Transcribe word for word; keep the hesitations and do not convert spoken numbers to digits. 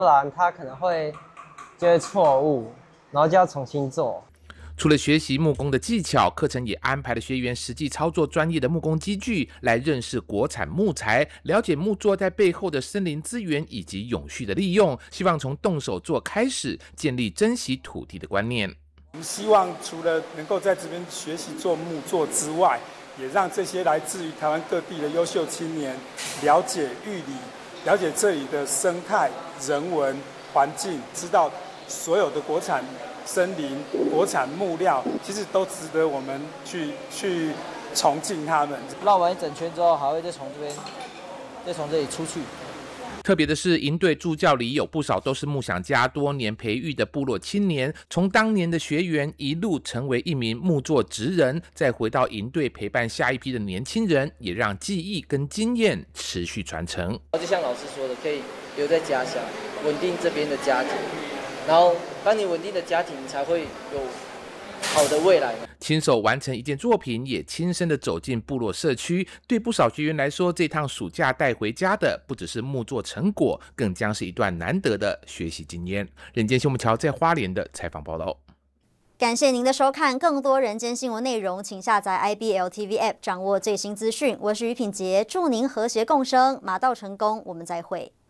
不然他可能会就会错误，然后就要重新做。 除了学习木工的技巧，课程也安排了学员实际操作专业的木工机具，来认识国产木材，了解木作在背后的森林资源以及永续的利用。希望从动手做开始，建立珍惜土地的观念。 我们希望除了能够在这边学习做木作之外，也让这些来自于台湾各地的优秀青年了解玉里，了解这里的生态、人文、环境，知道所有的国产森林、国产木料，其实都值得我们去去崇敬他们。 绕完一整圈之后，还会再从这边，再从这里出去。 特别的是，营队助教里有不少都是木想家多年培育的部落青年，从当年的学员一路成为一名木作职人，再回到营队陪伴下一批的年轻人，也让技艺跟经验持续传承。 就像老师说的，可以留在家乡，稳定这边的家庭，然后当你稳定的家庭，你才会有好的未来。 亲手完成一件作品，也亲身的走进部落社区。对不少学员来说，这趟暑假带回家的不只是木作成果，更将是一段难得的学习经验。人间新闻桥在花莲的采访报道。 感谢您的收看，更多人间新闻内容，请下载 I B L T V App， 掌握最新资讯。我是于品杰，祝您和谐共生，马到成功，我们再会。